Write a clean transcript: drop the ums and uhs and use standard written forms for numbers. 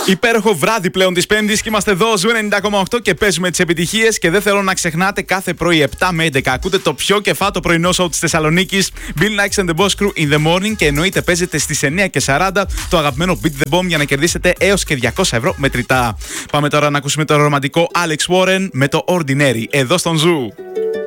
Υπέροχο βράδυ πλέον της Πέμπτης και είμαστε εδώ, Ζου 90,8 και παίζουμε τις επιτυχίες. Και δεν θέλω να ξεχνάτε κάθε πρωί 7 με 11 ακούτε το πιο κεφάτο πρωινό σοου της Θεσσαλονίκης, Bill Nikes and the Boss Crew in the Morning. Και εννοείται παίζετε στις 9:40 το αγαπημένο Beat the Bomb για να κερδίσετε έως και 200 ευρώ μετρητά. Πάμε τώρα να ακούσουμε το ρομαντικό Alex Warren με το Ordinary εδώ στον Ζου.